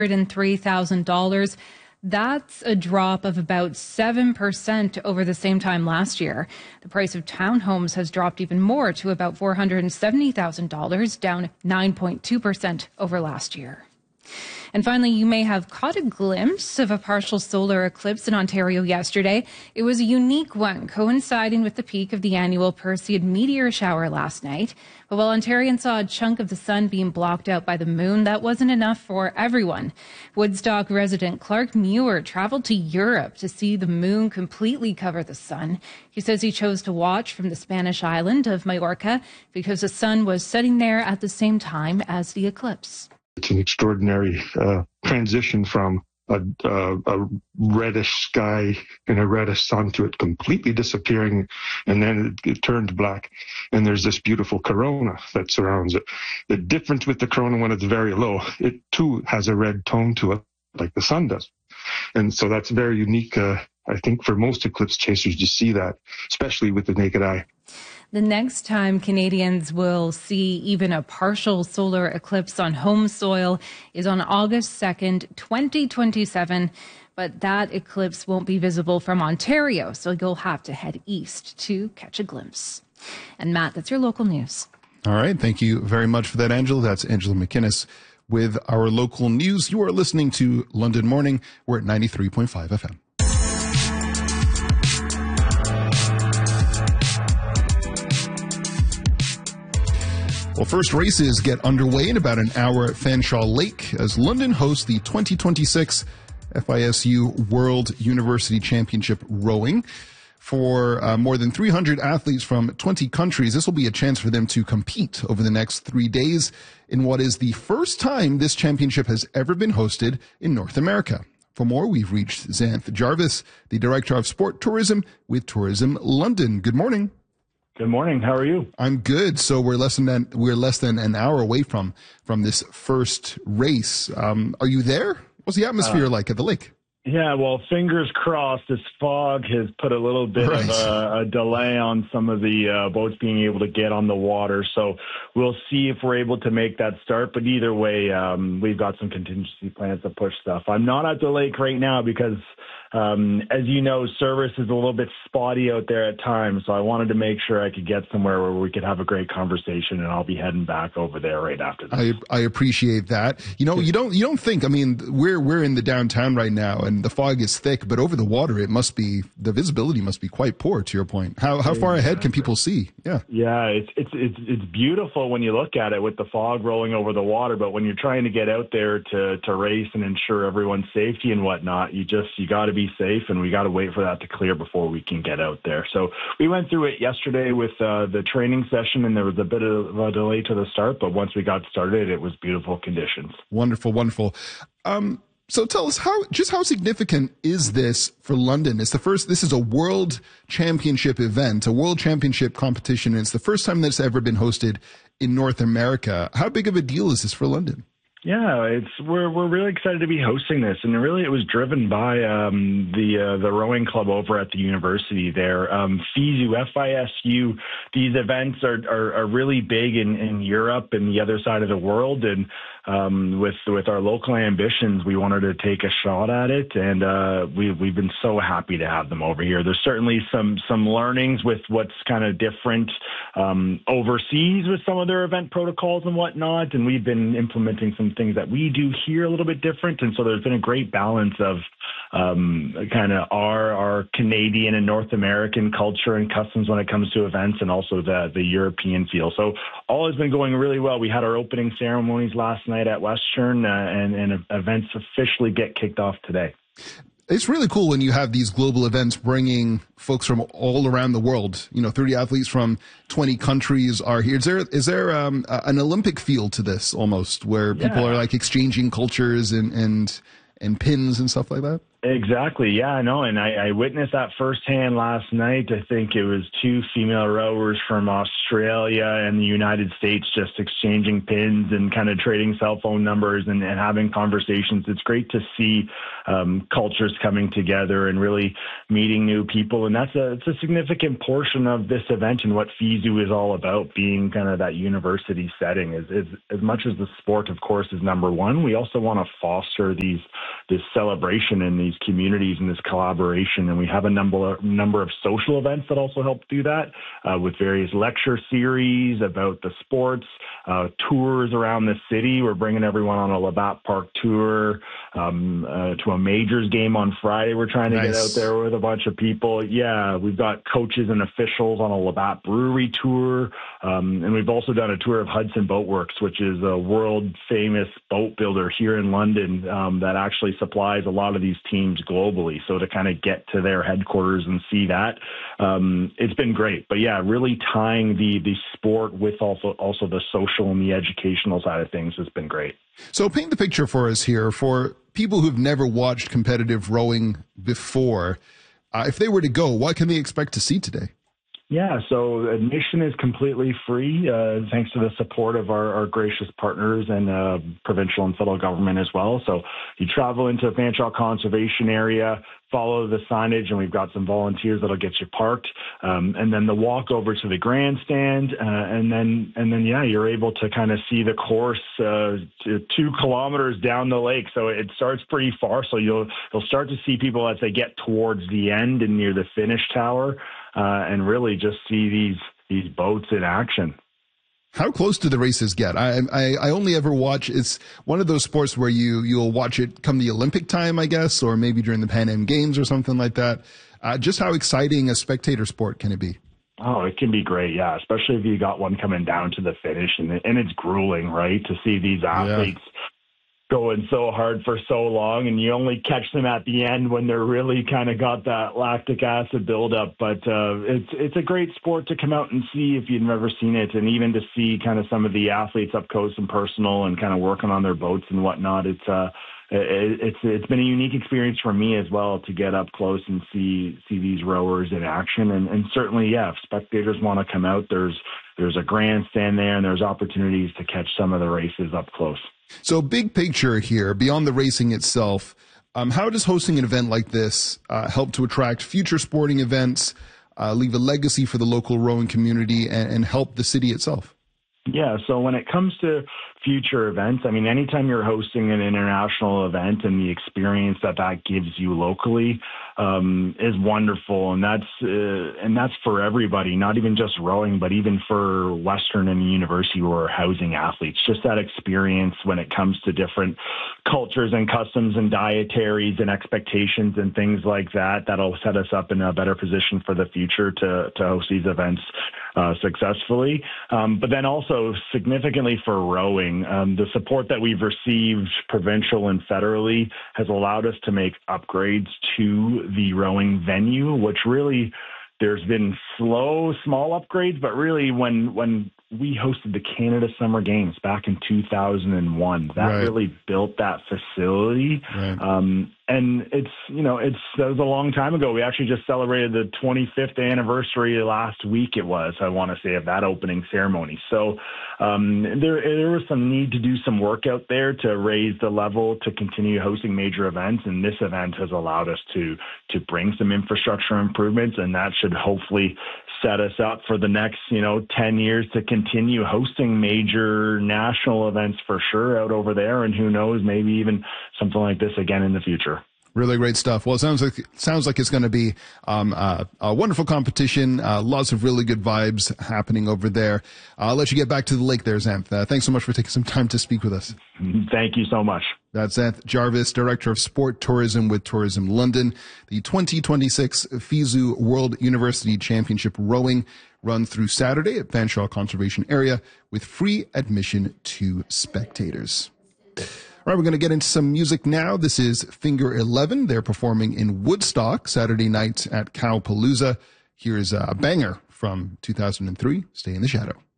$103,000. That's a drop of about 7% over the same time last year. The price of townhomes has dropped even more to about $470,000, down 9.2% over last year. And finally, you may have caught a glimpse of a partial solar eclipse in Ontario yesterday. It was a unique one, coinciding with the peak of the annual Perseid meteor shower last night. But while Ontarians saw a chunk of the sun being blocked out by the moon, that wasn't enough for everyone. Woodstock resident Clark Muir traveled to Europe to see the moon completely cover the sun. He says he chose to watch from the Spanish island of Majorca because the sun was setting there at the same time as the eclipse. It's an extraordinary transition from a reddish sky and a reddish sun to it completely disappearing, and then it turned black. And there's this beautiful corona that surrounds it. The difference with the corona when it's very low, it too has a red tone to it, like the sun does. And so that's very unique, I think, for most eclipse chasers to see that, especially with the naked eye. The next time Canadians will see even a partial solar eclipse on home soil is on August 2nd, 2027. But that eclipse won't be visible from Ontario, so you'll have to head east to catch a glimpse. And Matt, that's your local news. All right. Thank you very much for that, Angela. That's Angela McInnes with our local news. You are listening to London Morning. We're at 93.5 FM. Well, first races get underway in about an hour at Fanshawe Lake as London hosts the 2026 FISU World University Championship Rowing. For more than 300 athletes from 20 countries, this will be a chance for them to compete over the next 3 days in what is the first time this championship has ever been hosted in North America. For more, we've reached Xanth Jarvis, the Director of Sport Tourism with Tourism London. Good morning. Good morning. How are you? I'm good. So we're less than an hour away from this first race. Are you there? What's the atmosphere like at the lake? Yeah, well, fingers crossed. This fog has put a little bit of a delay on some of the boats being able to get on the water. So we'll see if we're able to make that start. But either way, we've got some contingency plans to push stuff. I'm not at the lake right now because, as you know, service is a little bit spotty out there at times. So I wanted to make sure I could get somewhere where we could have a great conversation, and I'll be heading back over there right after this. I appreciate that. You know, you don't think, I mean, we're in the downtown right now and the fog is thick, but over the water, the visibility must be quite poor, to your point. How far ahead can people see? Yeah. Yeah, it's beautiful when you look at it with the fog rolling over the water, but when you're trying to get out there to race and ensure everyone's safety and whatnot, you got to be safe, and we got to wait for that to clear before we can get out there. So we went through it yesterday with the training session, and there was a bit of a delay to the start, but once we got started, it was beautiful conditions. Wonderful, wonderful. So tell us how significant is this for London? This is a world championship event, a world championship competition, and it's the first time that's ever been hosted in North America. How big of a deal is this for London? Yeah, we're really excited to be hosting this, and really it was driven by the rowing club over at the university there. FISU, these events are really big in Europe and the other side of the world, and with our local ambitions, we wanted to take a shot at it, and we've been so happy to have them over here. There's certainly some learnings with what's kind of different overseas with some of their event protocols and whatnot, and we've been implementing some things that we do here a little bit different, and so there's been a great balance of kind of our Canadian and North American culture and customs when it comes to events, and also the European feel. So all has been going really well. We had our opening ceremonies last night at Western, and events officially get kicked off today. It's really cool when you have these global events bringing folks from all around the world. 30 athletes from 20 countries are here. Is there an Olympic feel to this almost, where people are like exchanging cultures and pins and stuff like that? Exactly. Yeah, I know. And I witnessed that firsthand last night. I think it was two female rowers from Australia and the United States just exchanging pins and kind of trading cell phone numbers and having conversations. It's great to see cultures coming together and really meeting new people. And it's a significant portion of this event and what FISU is all about, being kind of that university setting. Is as much as the sport, of course, is number one, we also want to foster this celebration in these communities and this collaboration. And we have a number of social events that also help do that, with various lecture series about the sports, tours around the city. We're bringing everyone on a Labatt Park tour to a Majors game on Friday. We're trying to get out there with a bunch of people. Yeah, we've got coaches and officials on a Labatt Brewery tour. And we've also done a tour of Hudson Boat Works, which is a world famous boat builder here in London that actually supplies a lot of these teams globally. So to kind of get to their headquarters and see that, it's been great. But yeah, really tying the sport with also the social and the educational side of things has been great. So paint the picture for us here for people who've never watched competitive rowing before. If they were to go, what can they expect to see today? Yeah, so admission is completely free, thanks to the support of our gracious partners and provincial and federal government as well. So you travel into the Fanshawe Conservation Area, follow the signage, and we've got some volunteers that'll get you parked. And then the walk over to the grandstand, and then yeah, you're able to kind of see the course 2 kilometers down the lake. So it starts pretty far. So you'll start to see people as they get towards the end and near the finish tower. And really just see these boats in action. How close do the races get? I only ever watch, it's one of those sports where you'll watch it come the Olympic time, I guess, or maybe during the Pan Am Games or something like that. Just how exciting a spectator sport can it be? Oh, it can be great, yeah, especially if you got one coming down to the finish, and it's grueling, right, to see these athletes going so hard for so long, and you only catch them at the end when they're really kind of got that lactic acid buildup. But it's a great sport to come out and see if you've never seen it, and even to see kind of some of the athletes up close and personal and kind of working on their boats and whatnot. It's been a unique experience for me as well to get up close and see these rowers in action. And certainly, yeah, if spectators want to come out, there's a grandstand there, and there's opportunities to catch some of the races up close. So big picture here, beyond the racing itself, how does hosting an event like this help to attract future sporting events, leave a legacy for the local rowing community, and help the city itself? Yeah, so when it comes to future events, I mean, anytime you're hosting an international event and the experience that gives you locally is wonderful, and that's for everybody, not even just rowing, but even for Western and the university who are housing athletes. Just that experience when it comes to different cultures and customs and dietaries and expectations and things like that, that'll set us up in a better position for the future to host these events successfully. But then also significantly for rowing, the support that we've received provincial and federally has allowed us to make upgrades to the rowing venue, which really there's been small upgrades, but really when we hosted the Canada Summer Games back in 2001, that really built that facility. Right. And that was a long time ago. We actually just celebrated the 25th anniversary last week, I want to say, of that opening ceremony. So there was some need to do some work out there to raise the level to continue hosting major events. And this event has allowed us to bring some infrastructure improvements, and that should hopefully set us up for the next, 10 years to continue hosting major national events for sure out over there. And who knows, maybe even something like this again in the future. Really great stuff. Well, it sounds like it's going to be a wonderful competition. Lots of really good vibes happening over there. I'll let you get back to the lake there, Xanth. Thanks so much for taking some time to speak with us. Thank you so much. That's Xanth Jarvis, Director of Sport Tourism with Tourism London. The 2026 FISU World University Championship Rowing run through Saturday at Fanshawe Conservation Area with free admission to spectators. All right, we're going to get into some music now. This is Finger 11. They're performing in Woodstock Saturday night at Cowpalooza. Here's a banger from 2003, Stay in the Shadow.